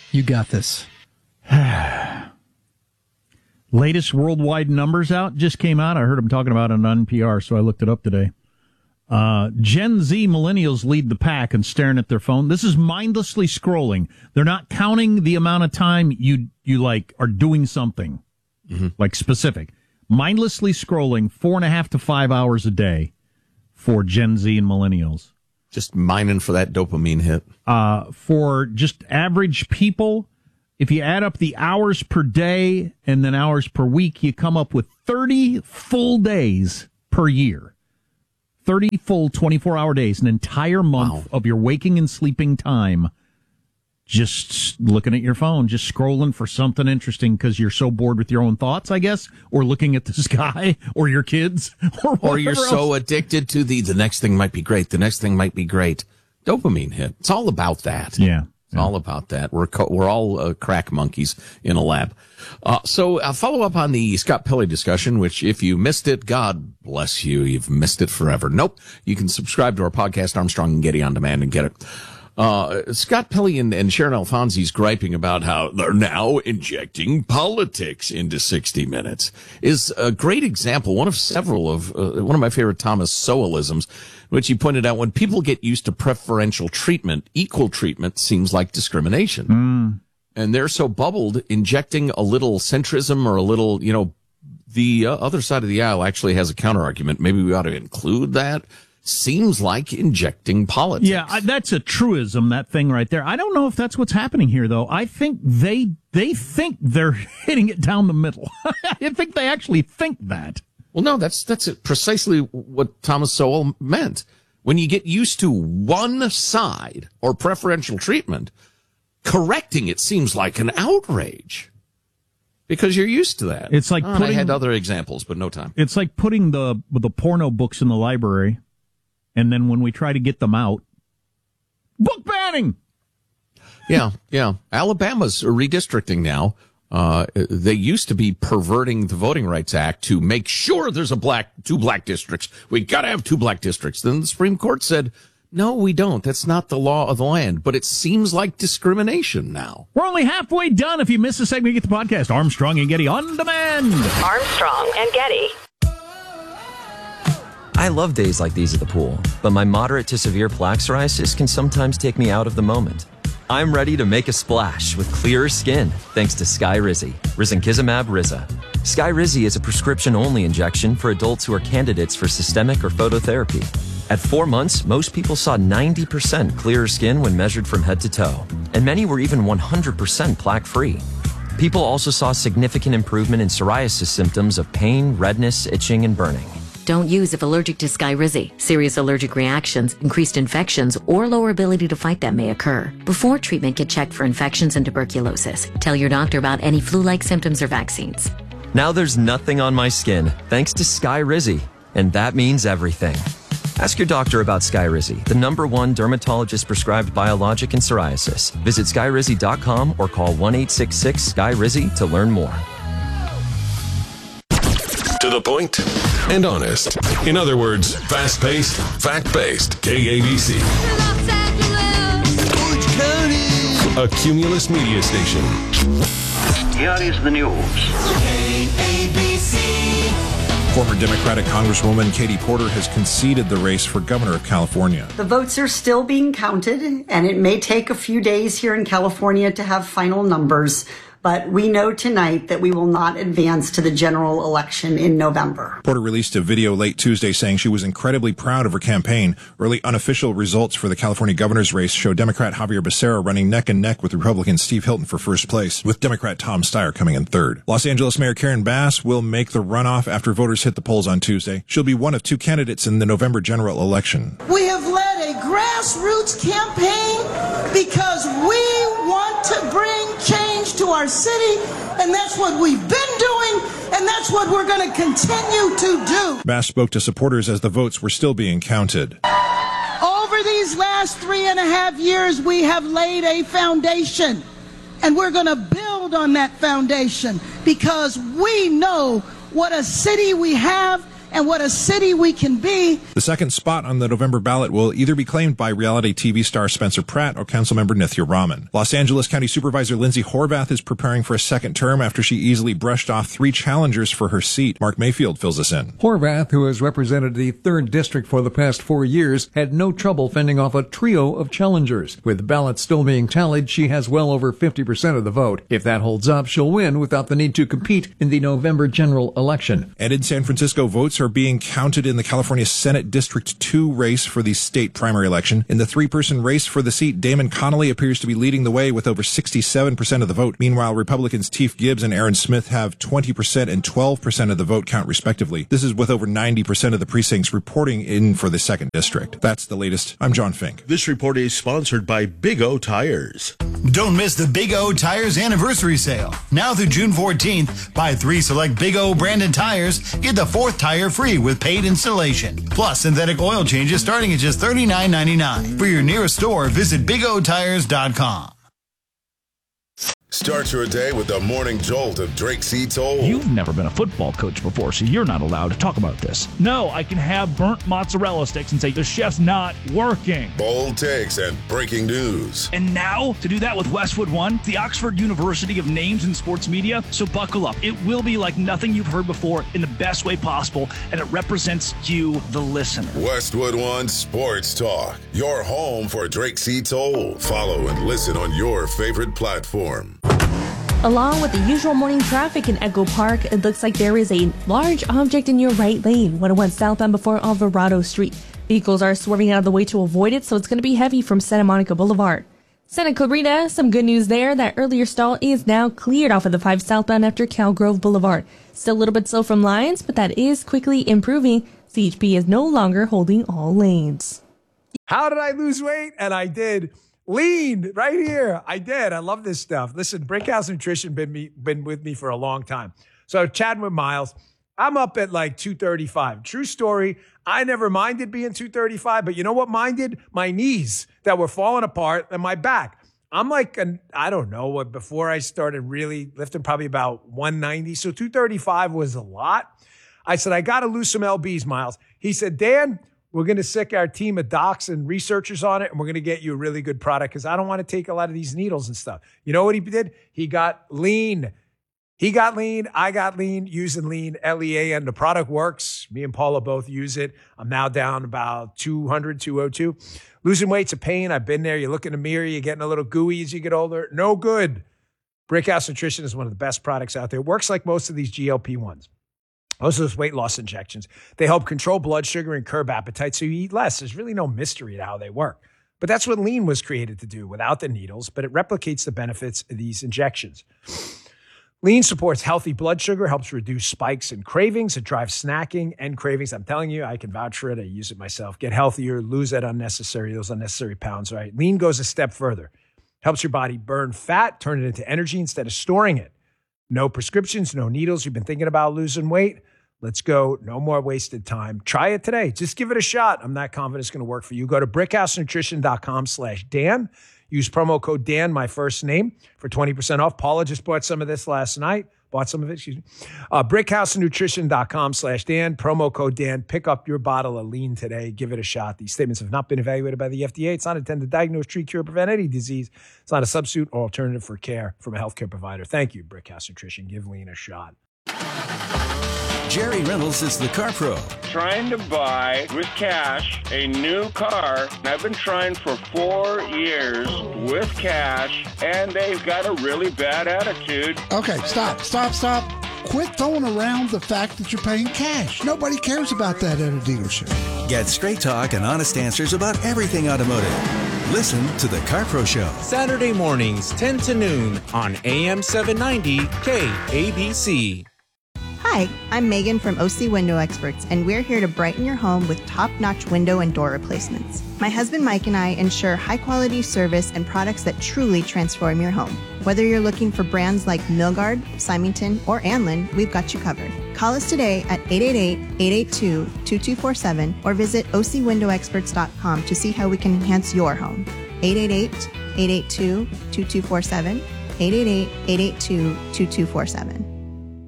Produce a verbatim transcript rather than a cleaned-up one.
You got this. Latest worldwide numbers out just came out. I heard them talking about it on N P R, so I looked it up today. Uh, Gen Z millennials lead the pack in staring at their phone. This is mindlessly scrolling. They're not counting the amount of time you, you like are doing something, mm-hmm. like specific. Mindlessly scrolling four and a half to five hours a day for Gen Z and millennials. Just mining for that dopamine hit. Uh, for just average people, if you add up the hours per day and then hours per week, you come up with thirty full days per year. thirty full twenty-four hour days, an entire month wow. of your waking and sleeping time. Just looking at your phone, just scrolling for something interesting because you're so bored with your own thoughts, I guess, or looking at the sky, or your kids, or Or you're else. so addicted to the, the next thing might be great, the next thing might be great. Dopamine hit. It's all about that. Yeah. It's yeah. all about that. We're co- we're all uh, crack monkeys in a lab. Uh, so I'll follow up on the Scott Pelley discussion, which if you missed it, God bless you. You've missed it forever. Nope. You can subscribe to our podcast, Armstrong and Getty On Demand, and get it. Uh, Scott Pelley and, and Sharon Alfonsi's griping about how they're now injecting politics into sixty minutes is a great example, one of several of, uh, one of my favorite Thomas Sowellisms, which he pointed out when people get used to preferential treatment, equal treatment seems like discrimination. Mm. And they're so bubbled, injecting a little centrism or a little, you know, the uh, other side of the aisle actually has a counter argument. Maybe we ought to include that. Seems like injecting politics. Yeah, I, that's a truism, that thing right there. I don't know if that's what's happening here, though. I think they they think they're hitting it down the middle. I think they actually think that. Well, no, that's that's precisely what Thomas Sowell meant. When you get used to one side or preferential treatment, correcting it seems like an outrage because you're used to that. It's like oh, putting, I had other examples, but no time. It's like putting the the porno books in the library. And then when we try to get them out, book banning. Yeah, yeah. Alabama's redistricting now. Uh, they used to be perverting the Voting Rights Act to make sure there's a black, two black districts. We gotta have two black districts. Then the Supreme Court said, no, we don't. That's not the law of the land. But it seems like discrimination now. We're only halfway done. If you missed a segment, you get the podcast. Armstrong and Getty On Demand. Armstrong and Getty. I love days like these at the pool, but my moderate to severe plaque psoriasis can sometimes take me out of the moment. I'm ready to make a splash with clearer skin thanks to Skyrizi, risankizumab Riza. Skyrizi is a prescription-only injection for adults who are candidates for systemic or phototherapy. At four months, most people saw ninety percent clearer skin when measured from head to toe, and many were even one hundred percent plaque-free. People also saw significant improvement in psoriasis symptoms of pain, redness, itching, and burning. Don't use if allergic to Skyrizi. Serious allergic reactions, increased infections, or lower ability to fight them may occur. Before treatment, get checked for infections and tuberculosis. Tell your doctor about any flu-like symptoms or vaccines. Now there's nothing on my skin, thanks to Skyrizi, and that means everything. Ask your doctor about Skyrizi, the number one dermatologist-prescribed biologic in psoriasis. Visit skyrizi dot com or call one eight six six S K Y R I Z Y to learn more. To the point and honest. In other words, fast-paced, fact-based. K A B C. Los Angeles. Orange County. A Cumulus media station. Here is the news. K A B C. Former Democratic Congresswoman Katie Porter has conceded the race for governor of California. The votes are still being counted, and it may take a few days here in California to have final numbers. But we know tonight that we will not advance to the general election in November. Porter released a video late Tuesday saying she was incredibly proud of her campaign. Early unofficial results for the California governor's race show Democrat Javier Becerra running neck and neck with Republican Steve Hilton for first place, with Democrat Tom Steyer coming in third. Los Angeles Mayor Karen Bass will make the runoff after voters hit the polls on Tuesday. She'll be one of two candidates in the November general election. We have led a grassroots campaign because we want to bring change to our city, and that's what we've been doing, and that's what we're going to continue to do. Bass spoke to supporters as the votes were still being counted. Over these last three and a half years, we have laid a foundation, and we're going to build on that foundation because we know what a city we have and what a city we can be. The second spot on the November ballot will either be claimed by reality T V star Spencer Pratt or Councilmember Nithya Raman. Los Angeles County Supervisor Lindsay Horvath is preparing for a second term after she easily brushed off three challengers for her seat. Mark Mayfield fills us in. Horvath, who has represented the third district for the past four years, had no trouble fending off a trio of challengers. With ballots still being tallied, she has well over fifty percent of the vote. If that holds up, she'll win without the need to compete in the November general election. And in San Francisco, votes are being counted in the California Senate District two race for the state primary election. In the three-person race for the seat, Damon Connolly appears to be leading the way with over sixty-seven percent of the vote. Meanwhile, Republicans Teef Gibbs and Aaron Smith have twenty percent and twelve percent of the vote count, respectively. This is with over ninety percent of the precincts reporting in for the second district. That's the latest. I'm John Fink. This report is sponsored by Big O Tires. Don't miss the Big O Tires anniversary sale. Now through June fourteenth, buy three select Big O branded tires, get the fourth tire free with paid installation. Plus synthetic oil changes starting at just thirty-nine ninety-nine. For your nearest store, visit big o tires dot com. Start your day with the morning jolt of Drake C. Toll. You've never been a football coach before, so you're not allowed to talk about this. No, I can have burnt mozzarella sticks and say the chef's not working. Bold takes and breaking news. And now, to do that with Westwood One, the Oxford University of Names in Sports Media. So buckle up. It will be like nothing you've heard before in the best way possible, and it represents you, the listener. Westwood One Sports Talk, your home for Drake C. Toll. Follow and listen on your favorite platform. Along with the usual morning traffic in Echo Park, it looks like there is a large object in your right lane, one oh one southbound before Alvarado Street. Vehicles are swerving out of the way to avoid it, so it's going to be heavy from Santa Monica Boulevard. Santa Clarita, some good news there. That earlier stall is now cleared off of the five southbound after Calgrove Boulevard. Still a little bit slow from Lyons, but that is quickly improving. C H P is no longer holding all lanes. How did I lose weight? And I did. Lean right here. I did. I love this stuff. Listen, Brickhouse Nutrition been me been with me for a long time. So chatting with Miles, I'm up at like two thirty-five. True story. I never minded being two thirty-five, but you know what minded? My knees that were falling apart and my back. I'm like, an, I don't know what, before I started really lifting, probably about one ninety. So two thirty-five was a lot. I said, I got to lose some L Bs, Miles. He said, Dan, we're going to sick our team of docs and researchers on it, and we're going to get you a really good product because I don't want to take a lot of these needles and stuff. You know what he did? He got lean. He got lean. I got lean using lean, L E A N. The product works. Me and Paula both use it. I'm now down about two hundred, two oh two. Losing weight's a pain. I've been there. You look in the mirror, you're getting a little gooey as you get older. No good. Brickhouse Nutrition is one of the best products out there. It works like most of these G L P ones. Most of those weight loss injections. They help control blood sugar and curb appetite so you eat less. There's really no mystery to how they work. But that's what lean was created to do without the needles, but it replicates the benefits of these injections. Lean supports healthy blood sugar, helps reduce spikes and cravings. It drives snacking and cravings. I'm telling you, I can vouch for it. I use it myself. Get healthier, lose that unnecessary, those unnecessary pounds, right? Lean goes a step further. Helps your body burn fat, turn it into energy instead of storing it. No prescriptions, no needles. You've been thinking about losing weight? Let's go. No more wasted time. Try it today. Just give it a shot. I'm not confident it's going to work for you. Go to brickhousenutrition.com slash Dan. Use promo code Dan, my first name, for twenty percent off. Paula just bought some of this last night. Bought some of it, excuse me. Uh, brickhousenutrition.com slash Dan. Promo code Dan. Pick up your bottle of lean today. Give it a shot. These statements have not been evaluated by the F D A. It's not intended to diagnose, treat, cure, prevent any disease. It's not a substitute or alternative for care from a healthcare provider. Thank you, Brickhouse Nutrition. Give lean a shot. Jerry Reynolds is the car pro. Trying to buy with cash a new car. I've been trying for four years with cash, and they've got a really bad attitude. Okay, stop, stop, stop. Quit throwing around the fact that you're paying cash. Nobody cares about that at a dealership. Get straight talk and honest answers about everything automotive. Listen to The Car Pro Show. Saturday mornings, ten to noon on A M seven ninety K A B C. Hi, I'm Megan from O C Window Experts, and we're here to brighten your home with top-notch window and door replacements. My husband Mike and I ensure high-quality service and products that truly transform your home. Whether you're looking for brands like Milgard, Symington, or Anlin, we've got you covered. Call us today at eight eight eight, eight eight two, two two four seven or visit O C window experts dot com to see how we can enhance your home. eight eight eight, eight eight two, two two four seven, eight eight eight, eight eight two, two two four seven.